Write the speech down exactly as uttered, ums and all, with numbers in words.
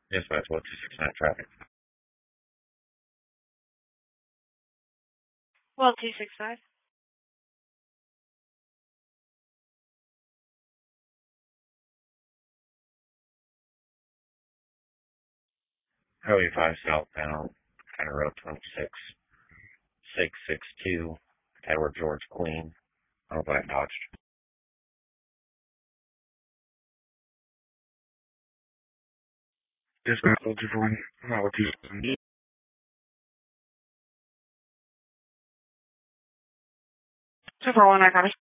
Yes, that's what two six nine traffic. Well, two six five. Highway five southbound, County Road twenty-six, six six two, Edward George Queen, on a black Dodge. Dispatch, one two four one, Highway two six nine. Two four one, I got it.